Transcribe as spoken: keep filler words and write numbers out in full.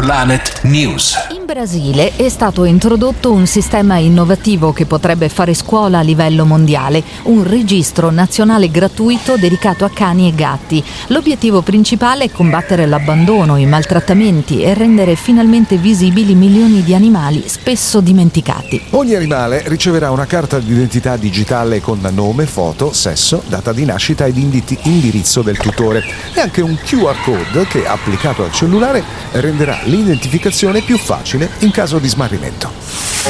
Planet News. In Brasile è stato introdotto un sistema innovativo che potrebbe fare scuola a livello mondiale, un registro nazionale gratuito dedicato a cani e gatti. L'obiettivo principale è combattere l'abbandono, i maltrattamenti e rendere finalmente visibili milioni di animali spesso dimenticati. Ogni animale riceverà una carta d'identità digitale con nome, foto, sesso, data di nascita ed indi- indirizzo del tutore e anche un Q R code che, applicato al cellulare, renderà l'identificazione più facile in caso di smarrimento.